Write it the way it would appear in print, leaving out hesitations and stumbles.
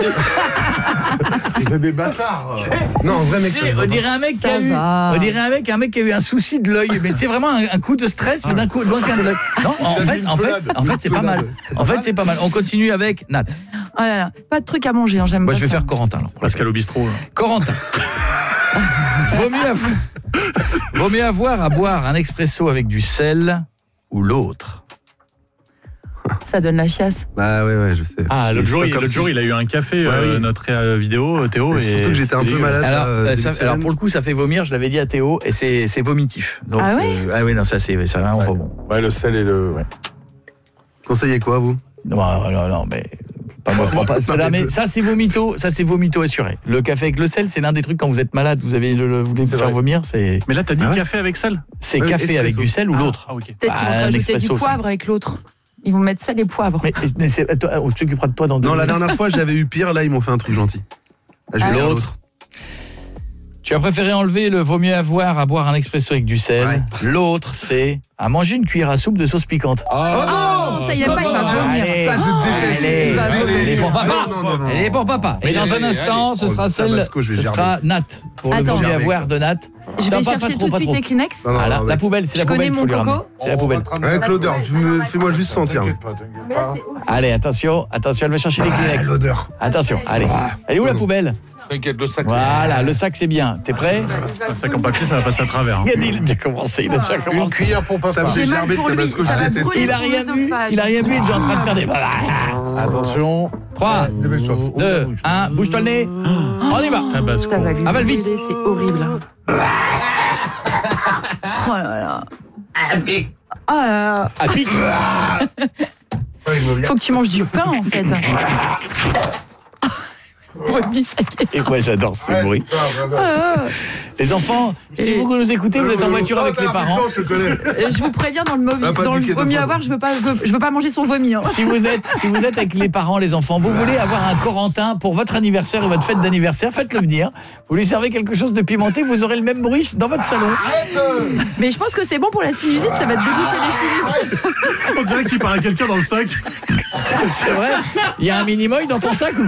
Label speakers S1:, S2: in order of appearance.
S1: C'est des bâtards.
S2: Non, en vrai, mec, ça se voit
S3: On dirait un mec qui a eu, on dirait un mec qui a eu un souci de l'œil, mais c'est vraiment un coup de stress, mais d'un coup loin de l'œil. Non, en fait, c'est pas mal. En fait, c'est pas mal. On continue avec Nat.
S4: Oh là là, pas de truc à manger, hein, j'aime
S3: Moi,
S4: pas
S3: je vais
S4: ça.
S3: faire Corentin. Alors,
S5: Pascal au bistrot.
S3: Corentin. Vaut mieux avoir à boire un expresso avec du sel ou l'autre.
S4: Ça donne la chiasse.
S2: Bah ouais, je sais.
S5: Ah, l'autre jour,
S2: si...
S5: il a eu un café,
S2: oui.
S5: notre vidéo, Théo.
S2: Et surtout que j'étais un peu malade.
S3: Alors pour le coup, ça fait vomir, je l'avais dit à Théo, et c'est vomitif. Donc,
S4: ah ouais
S3: non, ça c'est vraiment pas bon.
S1: Ouais, le sel et le... Ouais.
S2: Conseillez quoi, vous?
S3: Non, mais... Pas moi, mais ça c'est vomito assuré. Le café avec le sel, c'est l'un des trucs quand vous êtes malade, vous voulez vous faire vomir, c'est.
S5: Mais là t'as dit café avec sel.
S3: C'est café avec du sel ou l'autre.
S4: OK. Peut-être qu'ils vont rajouter du poivre avec l'autre. Ils vont mettre sel et poivre.
S3: Mais c'est toi, on s'occupera de toi dans 2
S2: Non,
S3: minutes.
S2: la dernière fois, j'avais eu pire, là ils m'ont fait un truc gentil.
S3: L'autre. Tu as préféré enlever le vaut mieux avoir à boire un expresso avec du sel. Ouais. L'autre, c'est à manger une cuillère à soupe de sauce piquante.
S4: Oh non, ça y est pas, il va vomir.
S2: Ça, je déteste.
S3: Elle est pour papa. Elle est pour papa. Et dans un instant, ce sera Nat. Pour le vaut mieux avoir de Nat.
S4: Je vais chercher tout de suite les Kleenex.
S3: Voilà, la poubelle, c'est la poubelle.
S4: Je connais mon coco.
S3: C'est la poubelle.
S2: Avec l'odeur, fais-moi juste sentir.
S3: Allez, attention, elle va chercher les Kleenex.
S2: L'odeur.
S3: Attention, allez. Elle est où la poubelle?
S1: T'inquiète, le sac.
S3: Voilà, le sac c'est bien. T'es prêt?
S5: Le sac en papier, ça va passer à travers.
S3: Il a déjà commencé,
S1: Une cuillère pour papa.
S2: Ça me fait gerber de Tabasco, je déteste.
S3: Il a rien vu, il est déjà en train de faire des...
S1: Attention.
S3: 3, 2, 1, bouge-toi le nez. On y va.
S4: Ça va lui
S3: avale vite.
S4: C'est horrible. Oh là là. Oh là là.
S3: À pique.
S4: Faut que tu manges du pain en fait.
S3: Et moi j'adore ce bruit. Les enfants, si vous nous écoutez, vous êtes en voiture avec les parents.
S4: Je vous préviens, dans le vaut mieux avoir, je veux pas manger son vomi. Hein.
S3: Si vous êtes avec les parents, les enfants, vous voulez avoir un Corentin pour votre anniversaire ou votre fête d'anniversaire, faites-le venir. Vous lui servez quelque chose de pimenté, vous aurez le même bruit dans votre salon.
S4: Mais je pense que c'est bon pour la sinusite, ça va te déboucher les sinus.
S5: On dirait qu'il parle à quelqu'un dans le sac.
S3: C'est vrai. Il y a un minimoy dans ton sac ou